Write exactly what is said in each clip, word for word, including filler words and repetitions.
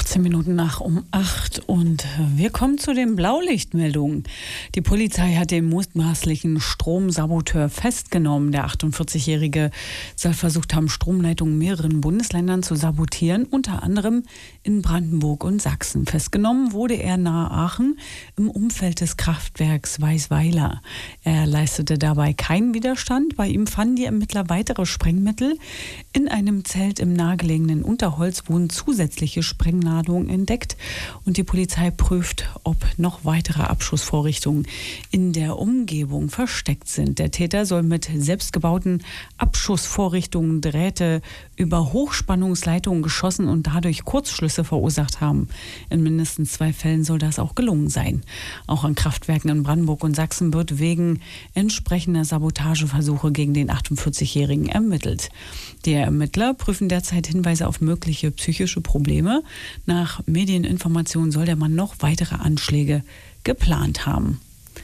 achtzehn Minuten nach um acht und wir kommen zu den Blaulichtmeldungen. Die Polizei hat den mutmaßlichen Stromsaboteur festgenommen. Der achtundvierzigjährige soll versucht haben, Stromleitungen in mehreren Bundesländern zu sabotieren, unter anderem in Brandenburg und Sachsen. Festgenommen wurde er nahe Aachen im Umfeld des Kraftwerks Weißweiler. Er leistete dabei keinen Widerstand. Bei ihm fanden die Ermittler weitere Sprengmittel. In einem Zelt im nahegelegenen Unterholz wurden zusätzliche Sprengladungen entdeckt und die Polizei prüft, ob noch weitere Abschussvorrichtungen in der Umgebung versteckt sind. Der Täter soll mit selbstgebauten Abschussvorrichtungen Drähte über Hochspannungsleitungen geschossen und dadurch Kurzschlüsse verursacht haben. In mindestens zwei Fällen soll das auch gelungen sein. Auch an Kraftwerken in Brandenburg und Sachsen wird wegen entsprechender Sabotageversuche gegen den achtundvierzigjährigen ermittelt. Die Ermittler prüfen derzeit Hinweise auf mögliche psychische Probleme. Nach Medieninformationen soll der Mann noch weitere Anschläge geplant haben.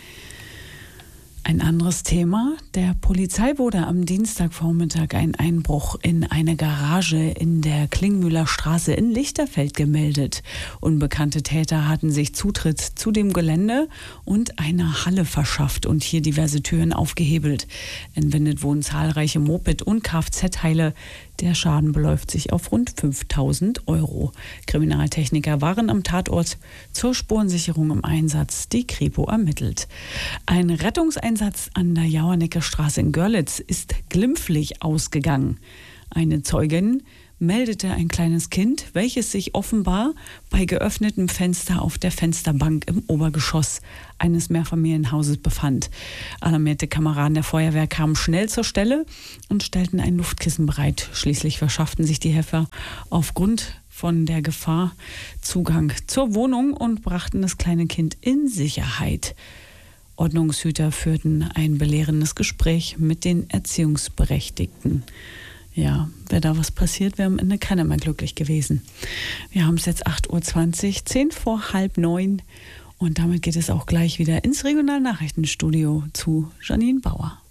Ein anderes Thema. Der Polizei wurde am Dienstagvormittag ein Einbruch in eine Garage in der Klingmühler Straße in Lichterfeld gemeldet. Unbekannte Täter hatten sich Zutritt zu dem Gelände und eine Halle verschafft und hier diverse Türen aufgehebelt. Entwendet wurden zahlreiche Moped- und Kfz-Teile. Der Schaden beläuft sich auf rund fünftausend Euro. Kriminaltechniker waren am Tatort zur Spurensicherung im Einsatz. Die Kripo ermittelt. Ein Rettungseinsatz an der Jauernecker Straße in Görlitz ist glimpflich ausgegangen. Eine Zeugin meldete ein kleines Kind, welches sich offenbar bei geöffnetem Fenster auf der Fensterbank im Obergeschoss eines Mehrfamilienhauses befand. Alarmierte Kameraden der Feuerwehr kamen schnell zur Stelle und stellten ein Luftkissen bereit. Schließlich verschafften sich die Helfer aufgrund von der Gefahr Zugang zur Wohnung und brachten das kleine Kind in Sicherheit. Ordnungshüter führten ein belehrendes Gespräch mit den Erziehungsberechtigten. Ja, wäre da was passiert, wäre am Ende keiner mehr glücklich gewesen. Wir haben es jetzt acht Uhr zwanzig, zehn vor halb neun und damit geht es auch gleich wieder ins Regionalnachrichtenstudio zu Janine Bauer.